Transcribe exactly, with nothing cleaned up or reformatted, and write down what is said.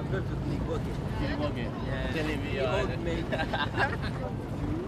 I'm perfectly working. You're working. Yeah. Telling me He you're. owed me.